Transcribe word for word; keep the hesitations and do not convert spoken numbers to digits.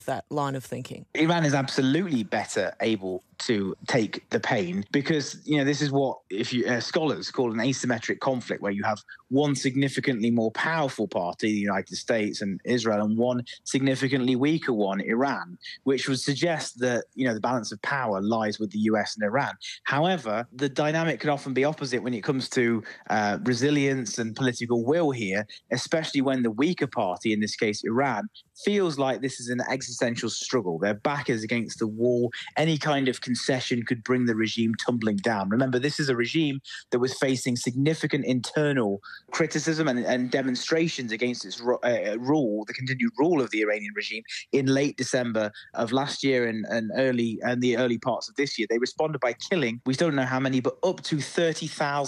that line of thinking? Iran is absolutely better able to take the pain because, you know, this is what if you uh, scholars call an asymmetric conflict, where you have one significantly more powerful party, the United States and Israel, and one significantly weaker one, Iran, which would suggest that, you know, the balance of power lies with the U S and Iran. However, the dynamic can often be opposite when it comes to uh, resilience and political will here, especially when the weaker party, in this case Iran, feels like this is an existential struggle. Their back is against the wall. Any kind of concession could bring the regime tumbling down. Remember, this is a regime that was facing significant internal criticism and, and demonstrations against its uh, rule, the continued rule of the Iranian regime, in late December of last year and, and early and the early parts of this year. They responded by killing, we don't know how many, but up to thirty thousand